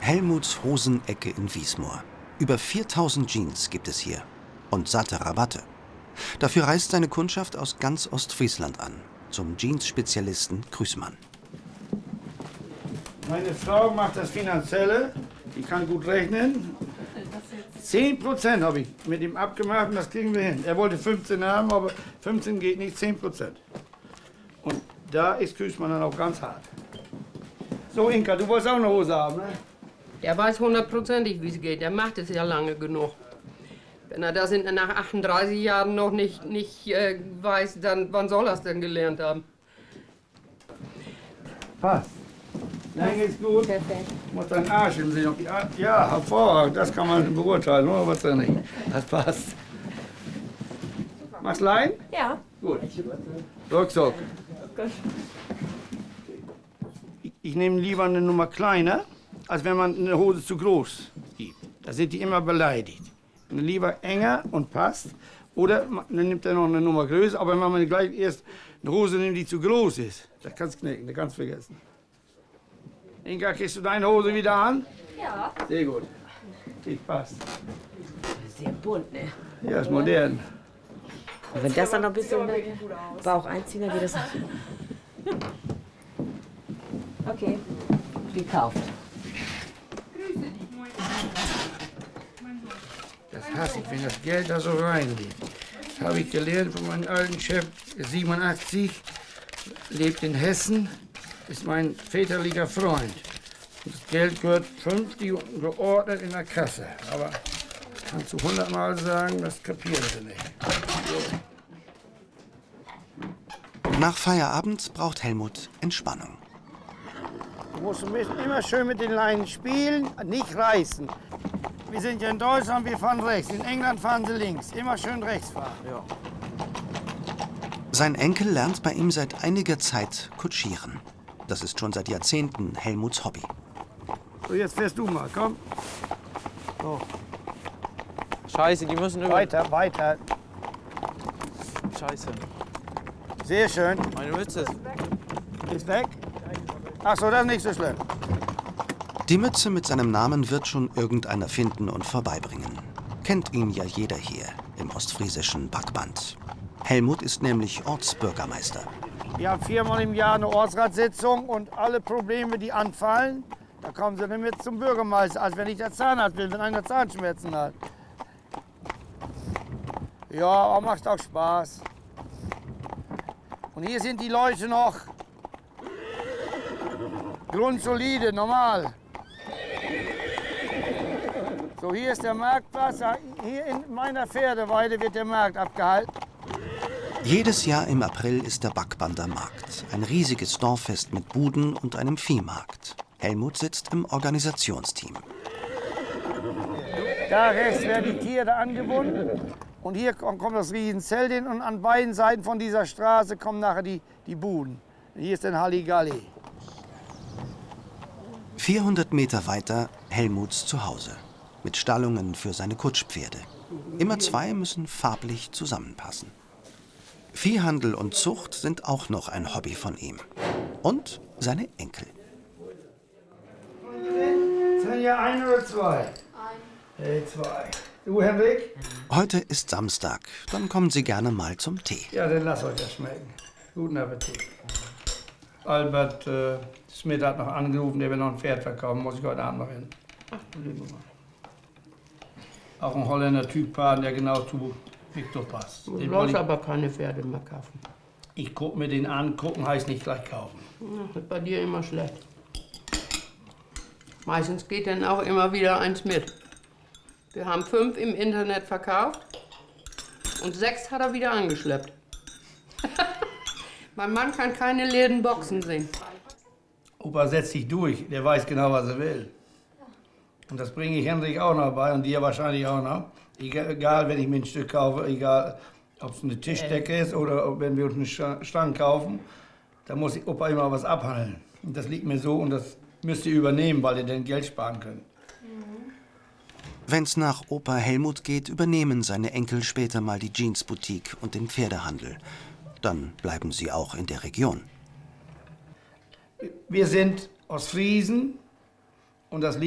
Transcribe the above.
Helmuts Hosenecke in Wiesmoor. Über 4000 Jeans gibt es hier. Und satte Rabatte. Dafür reist seine Kundschaft aus ganz Ostfriesland an. Zum Jeans-Spezialisten Grüßmann. Meine Frau macht das Finanzielle. Die kann gut rechnen. 10% habe ich mit ihm abgemacht und das kriegen wir hin. Er wollte 15 haben, aber 15 geht nicht, 10%. Und da ist Grüßmann dann auch ganz hart. So, Inka, du wolltest auch eine Hose haben, ne? Der weiß hundertprozentig, wie es geht. Der macht es ja lange genug. Wenn er das nach 38 Jahren noch nicht weiß, dann wann soll er es denn gelernt haben? Passt. Länge ist gut. Perfekt. Muss dein Arsch im Sinn. Ja, hervorragend. Das kann man beurteilen, oder was denn nicht? Das passt. Machst Lein? Ja. Gut. Rucksack. Ich nehme lieber eine Nummer kleiner, als wenn man eine Hose zu groß gibt. Da sind die immer beleidigt. Lieber enger und passt. Oder man nimmt er noch eine Nummer größer, aber wenn man gleich erst eine Hose nimmt, die zu groß ist, das kannst du knicken, das kannst du vergessen. Inka, kriegst du deine Hose wieder an? Ja. Sehr gut. Die passt. Sehr bunt, ne? Ja, ist modern. Und wenn das dann noch ein bisschen Bauch einziehen, dann geht das auch. Okay. Gekauft. Das hasse ich, wenn das Geld da so reingeht. Das habe ich gelernt von meinem alten Chef, 87, lebt in Hessen, ist mein väterlicher Freund. Und das Geld gehört vernünftig und geordnet in der Kasse. Aber das kannst du 100-mal sagen, das kapieren sie nicht. So. Nach Feierabend braucht Helmut Entspannung. Du musst immer schön mit den Leinen spielen, nicht reißen. Wir sind ja in Deutschland, wir fahren rechts. In England fahren sie links. Immer schön rechts fahren. Ja. Sein Enkel lernt bei ihm seit einiger Zeit kutschieren. Das ist schon seit Jahrzehnten Helmuts Hobby. So, jetzt fährst du mal, komm. So. Scheiße, die müssen über... Weiter, weiter. Scheiße. Sehr schön. Meine Mütze Ist weg. Ach so, das ist nicht so schlimm. Die Mütze mit seinem Namen wird schon irgendeiner finden und vorbeibringen. Kennt ihn ja jeder hier im ostfriesischen Backband. Helmut ist nämlich Ortsbürgermeister. Wir haben 4-mal im Jahr eine Ortsratssitzung und alle Probleme, die anfallen, da kommen sie dann mit zum Bürgermeister, als wenn ich der Zahnarzt bin, wenn einer Zahnschmerzen hat. Ja, aber macht auch Spaß. Und hier sind die Leute noch grundsolide, normal. So, hier ist der Marktplatz. Hier in meiner Pferdeweide wird der Markt abgehalten. Jedes Jahr im April ist der Backbander Markt. Ein riesiges Dorffest mit Buden und einem Viehmarkt. Helmut sitzt im Organisationsteam. Da rechts werden die Tiere angebunden. Und hier kommt das Riesenzelt hin. Und an beiden Seiten von dieser Straße kommen nachher die Buden. Hier ist ein Halligalli. 400 Meter weiter Helmuts Zuhause. Mit Stallungen für seine Kutschpferde. Immer zwei müssen farblich zusammenpassen. Viehhandel und Zucht sind auch noch ein Hobby von ihm. Und seine Enkel. Sind ja ein oder zwei? Ein. Hey, zwei. Du, Henrik? Heute ist Samstag. Dann kommen sie gerne mal zum Tee. Ja, dann lass euch das schmecken. Guten Appetit. Albert Smith hat noch angerufen, der will noch ein Pferd verkaufen. Muss ich heute Abend noch hin. Ach, du lieber Mann. Auch ein Holländer Typpaar, der genau zu Victor passt. Du sollst aber keine Pferde mehr kaufen. Ich gucke mir den an, gucken heißt nicht gleich kaufen. Das ist bei dir immer schlecht. Meistens geht dann auch immer wieder eins mit. Wir haben 5 im Internet verkauft und 6 hat er wieder angeschleppt. Mein Mann kann keine leeren Boxen sehen. Opa setzt sich durch, der weiß genau, was er will. Und das bringe ich Henrik auch noch bei und dir wahrscheinlich auch noch. Egal, wenn ich mir ein Stück kaufe, egal, ob es eine Tischdecke ist oder wenn wir uns einen Stand kaufen, da muss ich Opa immer was abhandeln. Und das liegt mir so und das müsst ihr übernehmen, weil ihr dann Geld sparen könnt. Wenn's nach Opa Helmut geht, übernehmen seine Enkel später mal die Jeansboutique und den Pferdehandel. Dann bleiben sie auch in der Region. Wir sind aus Friesen und das